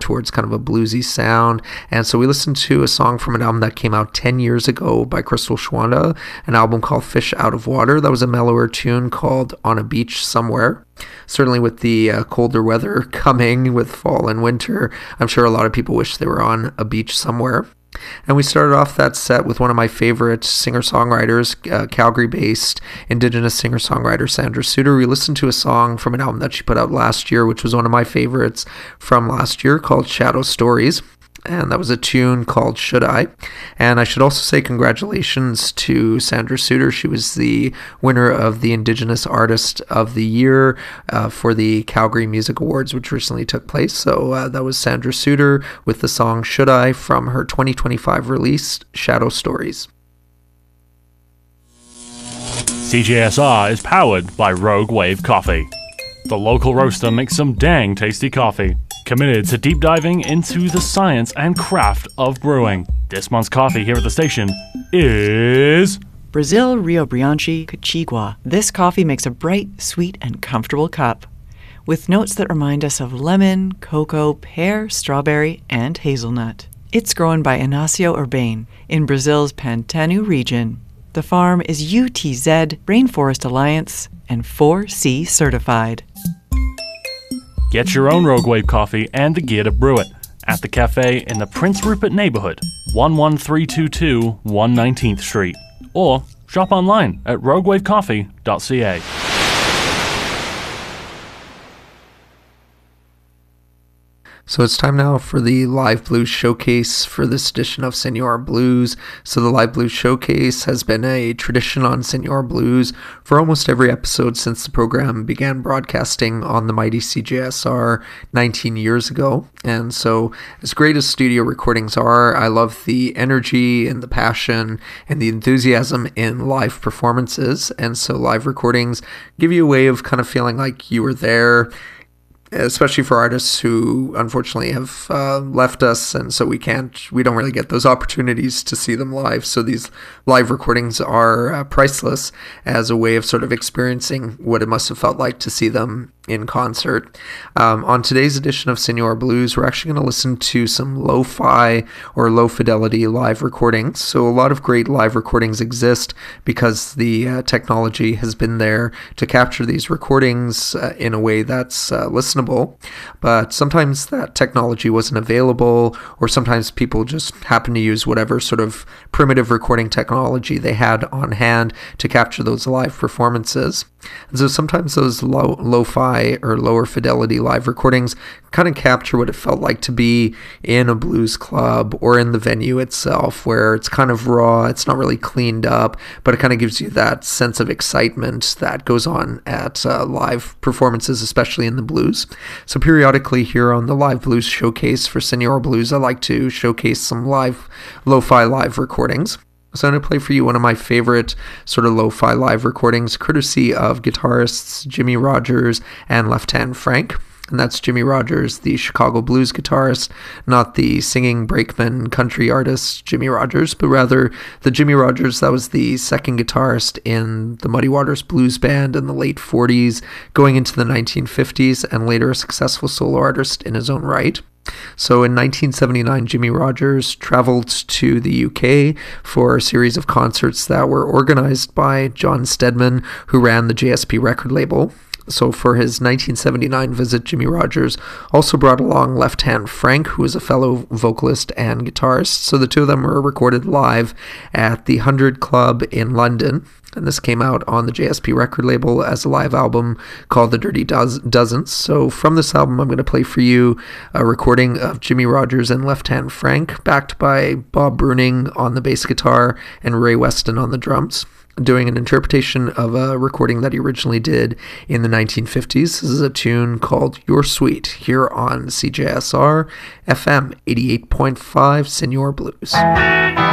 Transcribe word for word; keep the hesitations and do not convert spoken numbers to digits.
towards kind of a bluesy sound. And so we listened to a song from an album that came out ten years ago by Crystal Schwanda, an album called Fish Out of Water. That was a mellower tune called On a Beach Somewhere. Certainly with the uh, colder weather coming with fall and winter, I'm sure a lot of people wish they were on a beach somewhere. And we started off that set with one of my favorite singer-songwriters, uh, Calgary-based Indigenous singer-songwriter Sandra Suter. We listened to a song from an album that she put out last year, which was one of my favorites from last year, called Shadow Stories. And that was a tune called Should I? And I should also say congratulations to Sandra Suter. She was the winner of the Indigenous Artist of the Year uh, for the Calgary Music Awards, which recently took place. So uh, that was Sandra Suter with the song Should I from her twenty twenty-five release, Shadow Stories. C J S R is powered by Rogue Wave Coffee. The local roaster makes some dang tasty coffee, committed to deep diving into the science and craft of brewing. This month's coffee here at the station is Brazil Rio Branche Cachigua. This coffee makes a bright, sweet, and comfortable cup, with notes that remind us of lemon, cocoa, pear, strawberry, and hazelnut. It's grown by Inácio Urbane in Brazil's Pantano region. The farm is U T Z Rainforest Alliance and four C certified. Get your own Rogue Wave coffee and the gear to brew it at the cafe in the Prince Rupert neighborhood, one one three two two one nineteenth Street, or shop online at rogue wave coffee dot c a. So it's time now for the Live Blues Showcase for this edition of Senor Blues. So the Live Blues Showcase has been a tradition on Senor Blues for almost every episode since the program began broadcasting on the mighty C J S R nineteen years ago. And so as great as studio recordings are, I love the energy and the passion and the enthusiasm in live performances. And so live recordings give you a way of kind of feeling like you were there, especially for artists who unfortunately have uh, left us, and so we can't, we don't really get those opportunities to see them live. So these live recordings are uh, priceless as a way of sort of experiencing what it must have felt like to see them in concert. Um, on today's edition of Senor Blues, we're actually going to listen to some lo-fi or low-fidelity live recordings. So a lot of great live recordings exist because the uh, technology has been there to capture these recordings uh, in a way that's uh, listenable. But sometimes that technology wasn't available, or sometimes people just happen to use whatever sort of primitive recording technology they had on hand to capture those live performances. And so sometimes those low, lo-fi or lower fidelity live recordings kind of capture what it felt like to be in a blues club or in the venue itself, where it's kind of raw, it's not really cleaned up, but it kind of gives you that sense of excitement that goes on at uh, live performances, especially in the blues. So periodically here on the Live Blues Showcase for Senor Blues, I like to showcase some live lo-fi live recordings. So I'm going to play for you one of my favorite sort of lo-fi live recordings, courtesy of guitarists Jimmy Rogers and Left Hand Frank. And that's Jimmy Rogers, the Chicago blues guitarist, not the singing brakeman country artist Jimmy Rogers, but rather the Jimmy Rogers that was the second guitarist in the Muddy Waters Blues Band in the late forties, going into the nineteen fifties, and later a successful solo artist in his own right. So in nineteen seventy-nine, Jimmy Rogers traveled to the U K for a series of concerts that were organized by John Stedman, who ran the J S P record label. So for his nineteen seventy-nine visit, Jimmy Rogers also brought along Left Hand Frank, who is a fellow vocalist and guitarist. So the two of them were recorded live at the Hundred Club in London. And this came out on the J S P record label as a live album called The Dirty Doz- Dozens. So from this album, I'm going to play for you a recording of Jimmy Rogers and Left Hand Frank, backed by Bob Bruning on the bass guitar and Ray Weston on the drums, doing an interpretation of a recording that he originally did in the nineteen fifties. This is a tune called You're Sweet, here on C J S R F M eighty-eight point five Senor Blues.